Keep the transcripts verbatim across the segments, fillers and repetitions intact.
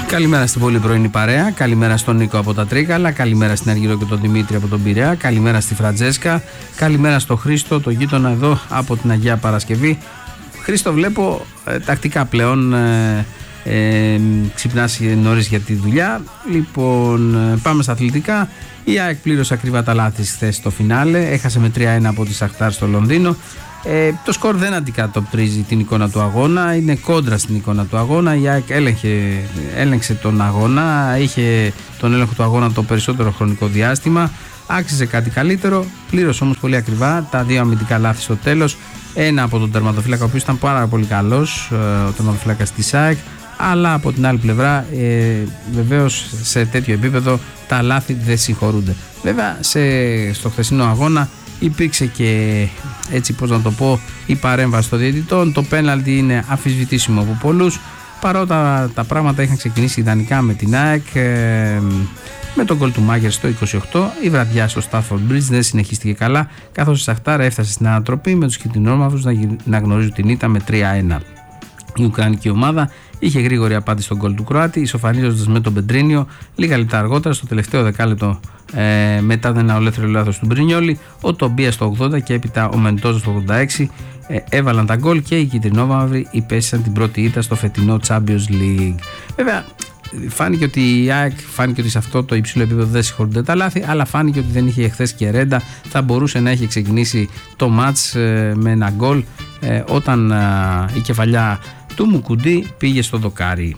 Καλημέρα στην πολύ πρωινή παρέα. Καλημέρα στον Νίκο από τα Τρίκαλα. Καλημέρα στην Αργύρο και τον Δημήτρη από τον Πειραιά. Καλημέρα στη Φραντζέσκα. Καλημέρα στο Χρήστο, το γείτονα εδώ από την Αγία Παρασκευή. Χρήστο, βλέπω ε, τακτικά πλέον ε, ε, ξυπνάς νωρίς για τη δουλειά. Λοιπόν, ε, πάμε στα αθλητικά. Η ΑΕΚ πλήρωσε ακριβά τα λάθη χθες στο φινάλε. Έχασε με τρία ένα από τη Σαχτάρ στο Λονδίνο. Ε, το σκορ δεν αντικατοπτρίζει την εικόνα του αγώνα, είναι κόντρα στην εικόνα του αγώνα. Η ΑΕΚ έλεγχε, έλεγξε τον αγώνα, είχε τον έλεγχο του αγώνα το περισσότερο χρονικό διάστημα, άξιζε κάτι καλύτερο, πλήρωσε όμως πολύ ακριβά τα δύο αμυντικά λάθη στο τέλος. Ένα από τον τερματοφύλακα, ο οποίος ήταν πάρα πολύ καλός, ο τερματοφύλακας της ΑΕΚ, αλλά από την άλλη πλευρά ε, βεβαίως σε τέτοιο επίπεδο τα λάθη δεν συγχωρούνται. Βέβαια σε, στο χθεσινό αγώνα υπήρξε και, έτσι πώς να το πω, η παρέμβαση των διαιτητών. Το πέναλτι είναι αμφισβητήσιμο από πολλούς, παρότι τα πράγματα είχαν ξεκινήσει ιδανικά με την ΑΕΚ, ε, με τον γκολ του Μάγερ στο είκοσι οκτώ. Η βραδιά στο Stafford Bridge δεν συνεχίστηκε καλά, καθώς η Σαχτάρα έφτασε στην ανατροπή με τους κυτρινόμαυρους να, να γνωρίζουν την ήττα με τρία ένα. Η Ουκρανική ομάδα είχε γρήγορη απάντηση στον γκολ του Κροάτη, ισοφαρίζοντας με τον Πεντρίνιο λίγα λεπτά αργότερα, στο τελευταίο δεκάλεπτο, ε, μετά ένα ολέθριο λάθος του Μπρινιόλι. Ο Τομπία στο ογδόντα και έπειτα ο Μεντόζο στο ογδόντα έξι ε, έβαλαν τα γκολ και οι κυτρινόμαυροι υπέστησαν την πρώτη ήττα στο φετινό Champions League. Βέβαια, φάνηκε ότι η ΑΕΚ, φάνηκε ότι σε αυτό το υψηλό επίπεδο δεν συγχωρούνται τα λάθη, αλλά φάνηκε ότι δεν είχε χθες και ρέντα. Θα μπορούσε να έχει ξεκινήσει το μάτς ε, με ένα γκολ ε, όταν ε, η κεφαλιά του Μουκουντή πήγε στο δοκάρι.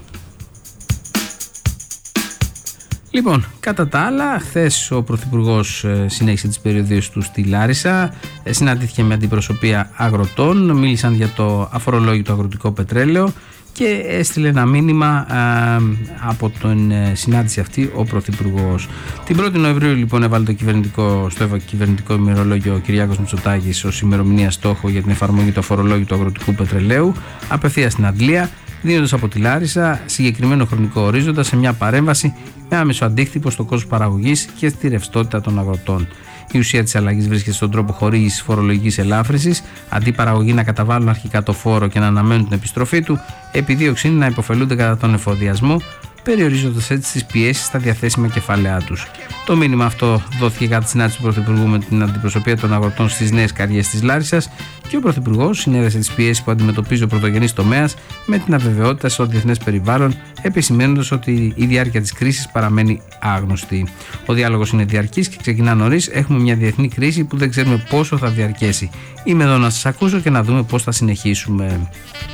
Λοιπόν, κατά τα άλλα, χθες ο Πρωθυπουργός ε, συνέχισε τις περιοδίες του στη Λάρισα, ε, συναντήθηκε με αντιπροσωπεία αγροτών, μίλησαν για το αφορολόγητο αγροτικό πετρέλαιο και έστειλε ένα μήνυμα ε, από την ε, συνάντηση αυτή ο Πρωθυπουργός. Την πρώτη Νοεμβρίου λοιπόν έβαλε το κυβερνητικό, στο κυβερνητικό ημερολόγιο ο Κυριάκος Μητσοτάκης ως ημερομηνία στόχο για την εφαρμογή του αφορολόγητου αγροτικού πετρελαίου απευθείας στην Αντλία, δίνοντας από τη Λάρισα συγκεκριμένο χρονικό ορίζοντα σε μια παρέμβαση με άμεσο αντίκτυπο στο κόστος παραγωγής και στη ρευστότητα των αγροτών. Η ουσία της αλλαγής βρίσκεται στον τρόπο χορήγησης φορολογικής ελάφρυνσης. Αντί οι παραγωγοί να καταβάλουν αρχικά το φόρο και να αναμένουν την επιστροφή του, επιδίωξη είναι να υποφελούνται κατά τον εφοδιασμό, περιορίζοντας έτσι τις πιέσεις στα διαθέσιμα κεφάλαιά τους. Το μήνυμα αυτό δόθηκε κατά τη συνάντηση του Πρωθυπουργού με την αντιπροσωπεία των αγροτών στις νέες καριές της Λάρισσας και ο Πρωθυπουργός συνέδεσε τις πιέσεις που αντιμετωπίζει ο πρωτογενής τομέας με την αβεβαιότητα στο διεθνές περιβάλλον, επισημαίνοντας ότι η διάρκεια της κρίσης παραμένει άγνωστη. Ο διάλογος είναι διαρκής και ξεκινά νωρίς. Έχουμε μια διεθνή κρίση που δεν ξέρουμε πόσο θα διαρκέσει. Είμαι εδώ να σας ακούσω και να δούμε πώς θα συνεχίσουμε.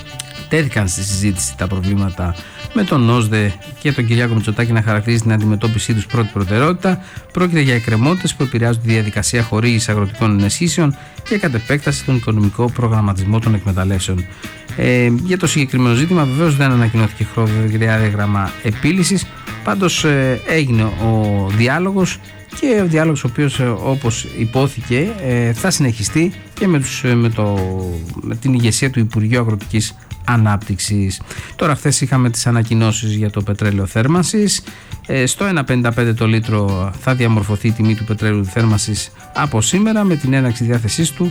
Τέθηκαν στη συζήτηση τα προβλήματα με τον ΟΣΔΕ και τον Κυριάκο Μητσοτάκη να χαρακτηρίζει την αντιμετώπιση τους πρώτη προτεραιότητα. Πρόκειται για εκκρεμότητες που επηρεάζουν τη διαδικασία χορήγησης αγροτικών ενισχύσεων και κατ' επέκταση τον οικονομικό προγραμματισμό των εκμεταλλεύσεων. Ε, για το συγκεκριμένο ζήτημα βεβαίως δεν ανακοινώθηκε χρονοδιάγραμμα επίλυσης, πάντως ε, έγινε ο διάλογος και ο διάλογος ο οποίος, όπως υπόθηκε, ε, θα συνεχιστεί και με, τους, με, το, με την ηγεσία του Υπουργείου Αγροτικής Ανάπτυξης. Τώρα χθες είχαμε τις ανακοινώσεις για το πετρέλαιο θέρμανσης. Ε, στο ένα πενήντα πέντε το λίτρο θα διαμορφωθεί η τιμή του πετρέλαιου θέρμανσης από σήμερα με την έναρξη διάθεσής του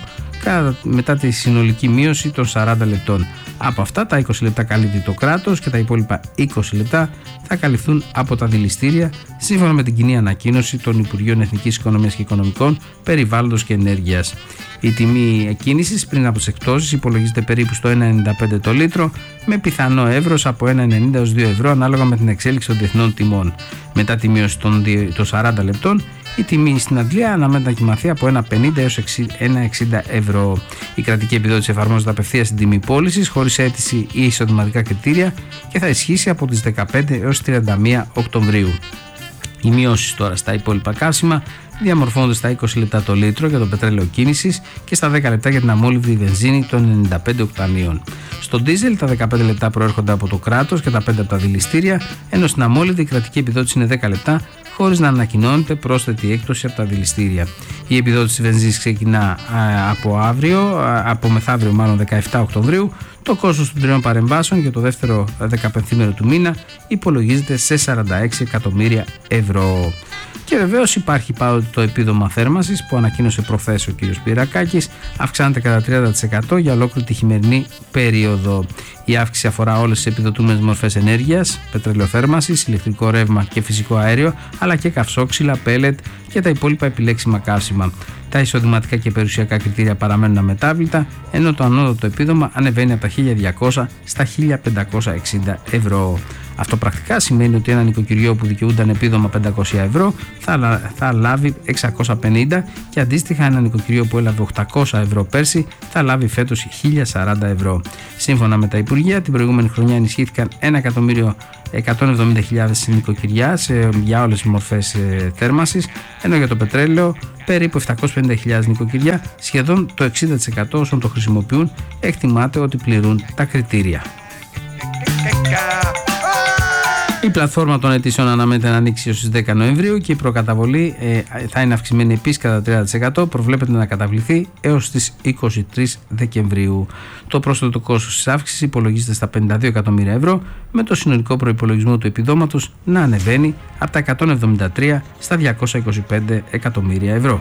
μετά τη συνολική μείωση των σαράντα λεπτών. Από αυτά τα είκοσι λεπτά καλύπτει το κράτος και τα υπόλοιπα είκοσι λεπτά θα καλυφθούν από τα δηληστήρια, σύμφωνα με την κοινή ανακοίνωση των Υπουργείων Εθνικής Οικονομίας και Οικονομικών, Περιβάλλοντος και Ενέργειας. Η τιμή εκκίνησης πριν από τις εκπτώσεις υπολογίζεται περίπου στο ένα ενενήντα πέντε το λίτρο, με πιθανό εύρος από ένα ενενήντα έως δύο ευρώ ανάλογα με την εξέλιξη των διεθνών τιμών. Μετά τη μείωση των σαράντα λεπτών, η τιμή στην Αντλία αναμένεται να κοιμαθεί από ένα πενήντα έως ένα εξήντα ευρώ. Η κρατική επιδότηση εφαρμόζεται απευθείας στην τιμή πώλησης, χωρίς αίτηση ή εισοδηματικά κριτήρια και θα ισχύσει από τις δεκαπέντε έως τριάντα μία Οκτωβρίου. Οι μειώσεις τώρα στα υπόλοιπα καύσιμα διαμορφώνονται στα είκοσι λεπτά το λίτρο για το πετρέλαιο κίνησης και στα δέκα λεπτά για την αμόλυβδη βενζίνη των ενενήντα πέντε οκτανίων. Στο ντίζελ τα δεκαπέντε λεπτά προέρχονται από το κράτος και τα πέντε από τα δηληστήρια, ενώ στην αμόλυβδη η κρατική επιδότηση είναι δέκα λεπτά, χωρίς να ανακοινώνεται πρόσθετη έκπτωση από τα δηληστήρια. Η επιδότηση βενζίνης ξεκινά από αύριο, από μεθαύριο μάλλον δεκαεπτά Οκτωβρίου. Το κόστος των τριών παρεμβάσεων για το δεύτερο δεκαπενθήμερο του μήνα υπολογίζεται σε σαράντα έξι εκατομμύρια ευρώ. Και βεβαίως υπάρχει πάντοτε το επίδομα θέρμανσης που ανακοίνωσε προχθές ο κ. Πυρακάκης, αυξάνεται κατά τριάντα τοις εκατό για ολόκληρη τη χειμερινή περίοδο. Η αύξηση αφορά όλες τις επιδοτούμενες μορφές ενέργειας, πετρελαιοθέρμανσης, ηλεκτρικό ρεύμα και φυσικό αέριο, αλλά και καυσόξυλα, πέλετ και τα υπόλοιπα επιλέξιμα καύσιμα. Τα εισοδηματικά και περιουσιακά κριτήρια παραμένουν αμετάβλητα, ενώ το ανώτατο επίδομα ανεβαίνει από τα χίλια διακόσια στα χίλια πεντακόσια εξήντα ευρώ. Αυτό πρακτικά σημαίνει ότι ένα νοικοκυριό που δικαιούνταν επίδομα πεντακόσια ευρώ θα, θα λάβει εξακόσια πενήντα και αντίστοιχα ένα νοικοκυριό που έλαβε οκτακόσια ευρώ πέρσι θα λάβει φέτος χίλια σαράντα ευρώ. Σύμφωνα με τα Υπουργεία, την προηγούμενη χρονιά ενισχύθηκαν ένα εκατομμύριο εκατόν εβδομήντα χιλιάδες νοικοκυριά σε, για όλες τις μορφές ε, θέρμανσης, ενώ για το πετρέλαιο περίπου επτακόσιες πενήντα χιλιάδες νοικοκυριά, σχεδόν το εξήντα τοις εκατό όσων το χρησιμοποιούν, εκτιμάται ότι πληρούν τα κριτήρια. Η πλατφόρμα των αιτήσεων αναμένεται να ανοίξει ως τις δέκα Νοεμβρίου και η προκαταβολή ε, θα είναι αυξημένη επίσης κατά τριάντα τοις εκατό, προβλέπεται να καταβληθεί έως τις είκοσι τρεις Δεκεμβρίου. Το πρόσθετο κόστος της αύξησης υπολογίζεται στα πενήντα δύο εκατομμύρια ευρώ, με το συνολικό προϋπολογισμό του επιδόματος να ανεβαίνει από τα εκατόν εβδομήντα τρία στα διακόσια είκοσι πέντε εκατομμύρια ευρώ.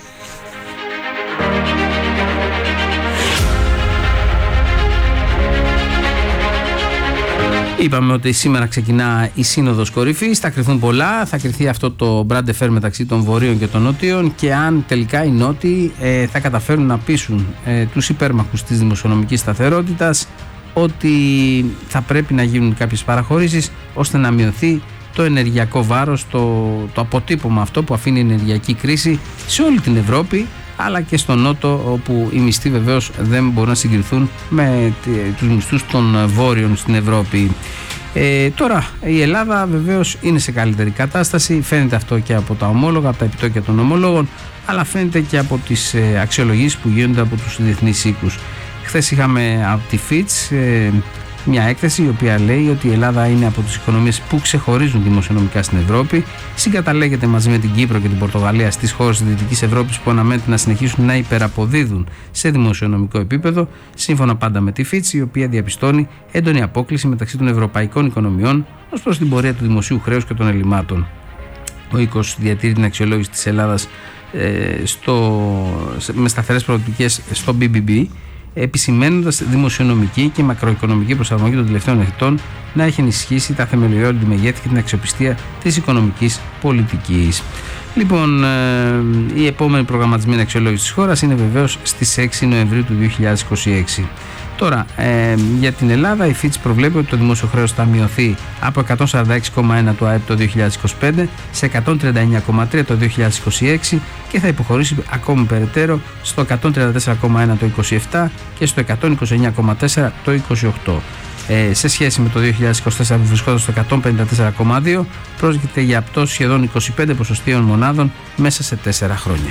Είπαμε ότι σήμερα ξεκινά η Σύνοδος Κορυφής, θα κρυθούν πολλά, θα κρυθεί αυτό το brand fair μεταξύ των Βορείων και των Νότιων και αν τελικά οι Νότιοι ε, θα καταφέρουν να πείσουν ε, τους υπέρμαχους της δημοσιονομικής σταθερότητας ότι θα πρέπει να γίνουν κάποιες παραχωρήσεις ώστε να μειωθεί το ενεργειακό βάρος, το, το αποτύπωμα αυτό που αφήνει η ενεργειακή κρίση σε όλη την Ευρώπη, αλλά και στο Νότο, όπου οι μισθοί βεβαίως δεν μπορούν να συγκριθούν με τους μισθούς των Βόρειων στην Ευρώπη. Ε, τώρα η Ελλάδα βεβαίως είναι σε καλύτερη κατάσταση, φαίνεται αυτό και από τα ομόλογα, από τα επιτόκια των ομολόγων, αλλά φαίνεται και από τις ε, αξιολογήσεις που γίνονται από τους διεθνείς οίκους. Χθες είχαμε από τη Fitch ε, μια έκθεση η οποία λέει ότι η Ελλάδα είναι από τις οικονομίες που ξεχωρίζουν δημοσιονομικά στην Ευρώπη, συγκαταλέγεται μαζί με την Κύπρο και την Πορτογαλία στις χώρες της Δυτικής Ευρώπης που αναμένεται να συνεχίσουν να υπεραποδίδουν σε δημοσιονομικό επίπεδο, σύμφωνα πάντα με τη Fitch, η οποία διαπιστώνει έντονη απόκλιση μεταξύ των ευρωπαϊκών οικονομιών ως προς την πορεία του δημοσίου χρέους και των ελλημάτων. Ο οίκος διατηρεί την αξιολόγηση της Ελλάδας ε, στο, με σταθερές προοπτικές στο μπι μπι μπι, επισημαίνοντας δημοσιονομική και μακροοικονομική προσαρμογή των τελευταίων ετών να έχει ενισχύσει τα θεμελιώδη μεγέθη και την αξιοπιστία της οικονομικής πολιτικής. Λοιπόν, η επόμενη προγραμματισμένη αξιολόγηση της χώρας είναι βεβαίως στις έξι Νοεμβρίου του δύο χιλιάδες είκοσι έξι. Τώρα, ε, για την Ελλάδα η Fitch προβλέπει ότι το δημόσιο χρέος θα μειωθεί από εκατόν σαράντα έξι κόμμα ένα το ΑΕΠ το δύο χιλιάδες είκοσι πέντε σε εκατόν τριάντα εννέα κόμμα τρία το δύο χιλιάδες είκοσι έξι και θα υποχωρήσει ακόμη περαιτέρω στο εκατόν τριάντα τέσσερα κόμμα ένα το είκοσι επτά και στο εκατόν είκοσι εννέα κόμμα τέσσερα το είκοσι οκτώ. Ε, σε σχέση με το δύο χιλιάδες είκοσι τέσσερα που βρισκόταν στο εκατόν πενήντα τέσσερα κόμμα δύο, πρόκειται για πτώση σχεδόν είκοσι πέντε ποσοστίων μονάδων μέσα σε τέσσερα χρόνια.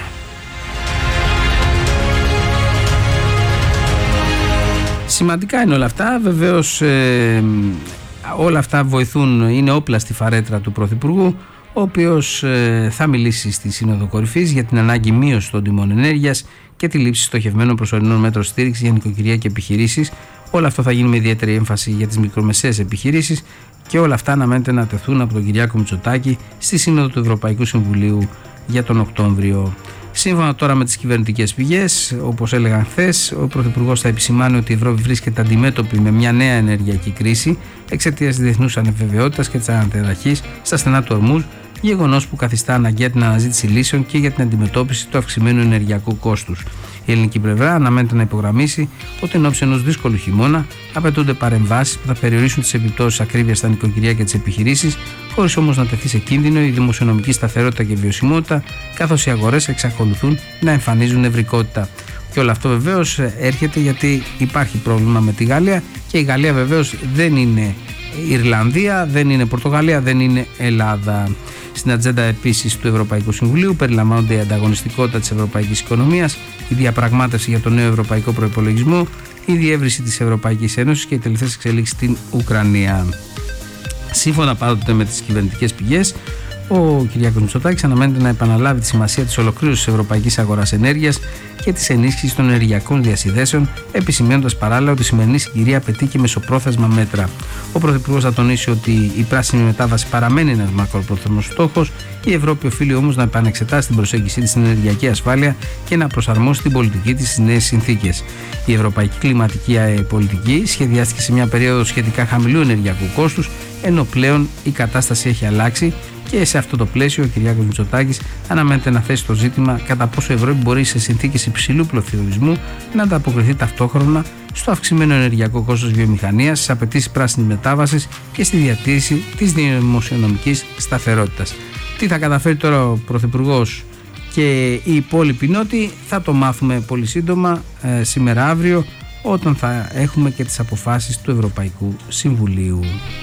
Σημαντικά είναι όλα αυτά, βεβαίως ε, όλα αυτά βοηθούν, είναι όπλα στη φαρέτρα του Πρωθυπουργού, ο οποίος ε, θα μιλήσει στη Σύνοδο Κορυφής για την ανάγκη μείωση των τιμών ενέργειας και τη λήψη στοχευμένων προσωρινών μέτρων στήριξης για νοικοκυριά και επιχειρήσεις. Όλο αυτό θα γίνει με ιδιαίτερη έμφαση για τις μικρομεσαίες επιχειρήσεις και όλα αυτά αναμένεται να τεθούν από τον Κυριάκο Μητσοτάκη στη Σύνοδο του Ευρωπαϊκού Συμβουλίου για τον Οκτώβριο. Σύμφωνα τώρα με τις κυβερνητικές πηγές, όπως έλεγαν χθες, ο Πρωθυπουργός θα επισημάνει ότι η Ευρώπη βρίσκεται αντιμέτωπη με μια νέα ενεργειακή κρίση εξαιτίας της διεθνούς ανεβεβαιότητας και της αναταραχής στα στενά του Ορμούζ, γεγονός που καθιστά αναγκαία την αναζήτηση λύσεων και για την αντιμετώπιση του αυξημένου ενεργειακού κόστους. Η ελληνική πλευρά αναμένεται να υπογραμμίσει ότι εν ώψη ενός δύσκολου χειμώνα απαιτούνται παρεμβάσεις που θα περιορίσουν τις επιπτώσεις ακρίβειας στα νοικοκυριά και τις επιχειρήσεις, χωρίς όμως να τεθεί σε κίνδυνο η δημοσιονομική σταθερότητα και βιωσιμότητα, καθώς οι αγορές εξακολουθούν να εμφανίζουν νευρικότητα. Και όλο αυτό βεβαίως έρχεται γιατί υπάρχει πρόβλημα με τη Γαλλία και η Γαλλία βεβαίως δεν είναι Ιρλανδία, δεν είναι Πορτογαλία, δεν είναι Ελλάδα. Στην ατζέντα επίσης του Ευρωπαϊκού Συμβουλίου περιλαμβάνονται η ανταγωνιστικότητα της ευρωπαϊκής οικονομίας, η διαπραγμάτευση για τον νέο ευρωπαϊκό προϋπολογισμό, η διεύρυνση της Ευρωπαϊκής Ένωσης και οι τελευταίες εξελίξεις στην Ουκρανία. Σύμφωνα πάντοτε με τις κυβερνητικές πηγές, Ο Κυριάκος Μητσοτάκης αναμένεται να επαναλάβει τη σημασία της ολοκλήρωσης της ευρωπαϊκής αγοράς ενέργειας και της ενίσχυσης των ενεργειακών διασυνδέσεων, επισημαίνοντας παράλληλα ότι η σημερινή συγκυρία απαιτεί και μεσοπρόθεσμα μέτρα. Ο Πρωθυπουργός θα τονίσει ότι η πράσινη μετάβαση παραμένει ένας μακροπρόθεσμος στόχος. Η Ευρώπη οφείλει όμως να επανεξετάσει την προσέγγιση της στην ενεργειακή ασφάλεια και να προσαρμόσει την πολιτική της στις νέες συνθήκες. Η ευρωπαϊκή κλιματική πολιτική σχεδιάστηκε σε μια περίοδο σχετικά χαμηλού ενεργειακού κόστους, ενώ πλέον η κατάσταση έχει αλλάξει. Και σε αυτό το πλαίσιο, ο Κυριάκος Μητσοτάκης αναμένεται να θέσει το ζήτημα κατά πόσο η Ευρώπη μπορεί σε συνθήκες υψηλού πληθωρισμού να ανταποκριθεί ταυτόχρονα στο αυξημένο ενεργειακό κόστος βιομηχανίας, στις απαιτήσεις πράσινης μετάβασης και στη διατήρηση της δημοσιονομικής σταθερότητας. Τι θα καταφέρει τώρα ο Πρωθυπουργός και οι υπόλοιποι νότιοι θα το μάθουμε πολύ σύντομα, ε, σήμερα αύριο, όταν θα έχουμε και τις αποφάσεις του Ευρωπαϊκού Συμβουλίου.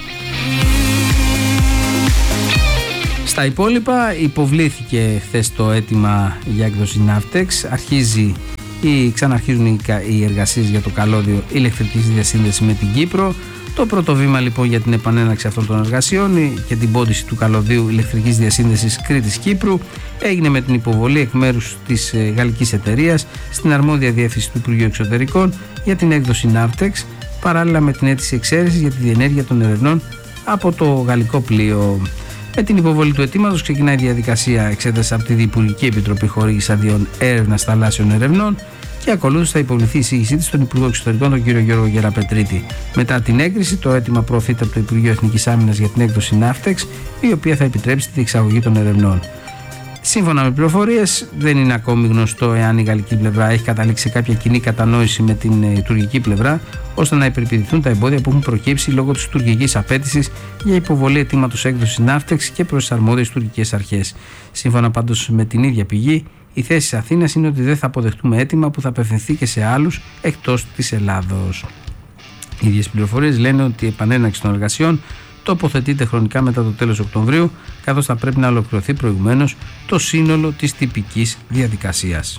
Στα υπόλοιπα, υποβλήθηκε χθες το αίτημα για έκδοση Ναύτεξ. Αρχίζει ή ξαναρχίζουν οι εργασίες για το καλώδιο ηλεκτρικής διασύνδεσης με την Κύπρο. Το πρώτο βήμα λοιπόν για την επανέναρξη αυτών των εργασιών και την πώληση του καλωδίου ηλεκτρικής διασύνδεσης Κρήτης-Κύπρου έγινε με την υποβολή εκ μέρους της γαλλικής εταιρείας στην αρμόδια διεύθυνση του Υπουργείου Εξωτερικών για την έκδοση Ναύτεξ, παράλληλα με την αίτηση εξαίρεσης για τη διενέργεια των ερευνών από το γαλλικό πλοίο. Με την υποβολή του αιτήματος ξεκινάει η διαδικασία εξέτασης από τη Διυπουργική Επιτροπή Χορήγησης Αδειών Έρευνας Θαλάσσιων Ερευνών και ακολούθως θα υποβληθεί η εισήγησή της στον Υπουργό Εξωτερικών, τον κύριο Γιώργο Γεραπετρίτη. Μετά την έγκριση, το αίτημα προωθείται από το Υπουργείο Εθνικής Άμυνας για την έκδοση Ναύτεξ, η οποία θα επιτρέψει τη διεξαγωγή των ερευνών. Σύμφωνα με πληροφορίες, δεν είναι ακόμη γνωστό εάν η γαλλική πλευρά έχει καταλήξει σε κάποια κοινή κατανόηση με την ε, τουρκική πλευρά, ώστε να υπερπηδηθούν τα εμπόδια που έχουν προκύψει λόγω της τουρκικής απέτησης για υποβολή αιτήματος έκδοσης Ναύτεξ και προς τις αρμόδιες τουρκικές αρχές. Σύμφωνα πάντως με την ίδια πηγή, η θέση της Αθήνας είναι ότι δεν θα αποδεχτούμε αίτημα που θα απευθυνθεί και σε άλλους εκτός της Ελλάδος. Οι ίδιες πληροφορίες λένε ότι η επανέναρξη των εργασιών τοποθετείται χρονικά μετά το τέλος Οκτωβρίου, καθώς θα πρέπει να ολοκληρωθεί προηγουμένως το σύνολο της τυπικής διαδικασίας.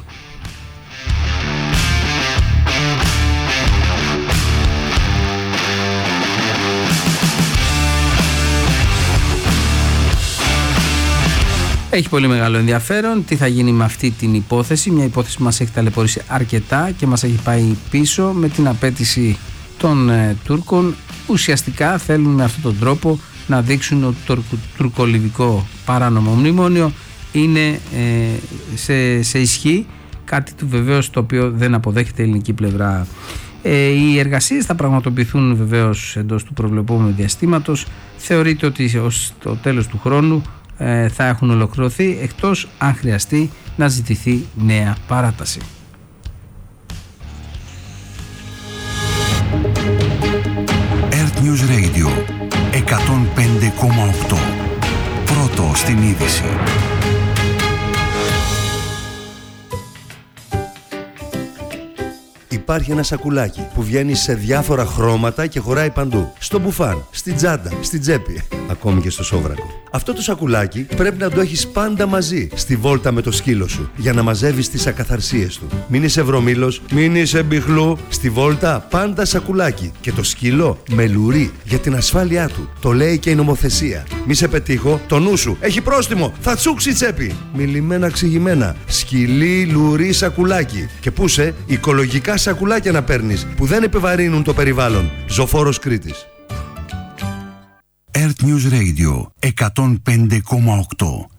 Έχει πολύ μεγάλο ενδιαφέρον τι θα γίνει με αυτή την υπόθεση, μια υπόθεση που μας έχει ταλαιπωρήσει αρκετά και μας έχει πάει πίσω με την απέτηση των ε, Τούρκων. Ουσιαστικά θέλουν με αυτόν τον τρόπο να δείξουν ότι το τουρκολιβικό παράνομο μνημόνιο είναι ε, σε, σε ισχύ, κάτι του βεβαίως το οποίο δεν αποδέχεται η ελληνική πλευρά. Ε, οι εργασίες θα πραγματοποιηθούν βεβαίως εντός του προβλεπόμενου διαστήματος. Θεωρείται ότι ως το τέλος του χρόνου ε, θα έχουν ολοκληρωθεί, εκτός αν χρειαστεί να ζητηθεί νέα παράταση. News Radio εκατόν πέντε κόμμα οκτώ. Πρώτο στην είδηση. Υπάρχει ένα σακουλάκι που βγαίνει σε διάφορα χρώματα και χωράει παντού. Στο μπουφάν, στην τσάντα, στην τσέπη, ακόμη και στο σόβρακο. Αυτό το σακουλάκι πρέπει να το έχεις πάντα μαζί στη βόλτα με το σκύλο σου για να μαζεύεις τις ακαθαρσίες του. Μην είσαι βρωμήλος, μην είσαι μπιχλού. Στη βόλτα πάντα σακουλάκι και το σκύλο με λουρί για την ασφάλειά του. Το λέει και η νομοθεσία. Μη σε πετύχω, το νου σου έχει πρόστιμο, θα τσούξει η τσέπη. Μιλημένα ξηγημένα, σκυλί, λουρί, σακουλάκι. Και πού σε, οικολογικά σακουλάκια να παίρνεις που δεν επιβαρύνουν το περιβάλλον. Ζωφόρος Κρήτης. Earth News Radio εκατόν πέντε κόμμα οκτώ.